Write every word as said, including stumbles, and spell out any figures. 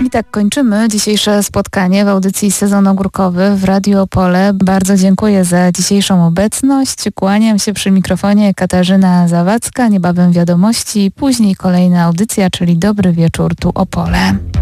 I tak kończymy dzisiejsze spotkanie w audycji Sezon Ogórkowy w Radiu Opole. Bardzo dziękuję za dzisiejszą obecność. Kłaniam się przy mikrofonie Katarzyna Zawadzka. Niebawem wiadomości, później kolejna audycja, czyli Dobry Wieczór tu Opole.